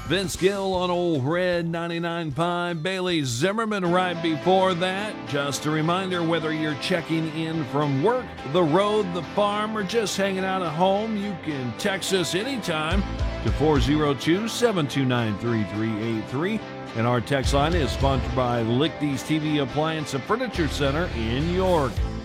Vince Gill on Old Red 99.5. Bailey Zimmerman right before that. Just a reminder, whether you're checking in from work, the road, the farm, or just hanging out at home, you can text us anytime to 402-729-3383. And our text line is sponsored by Lichty's TV Appliance and Furniture Center in York.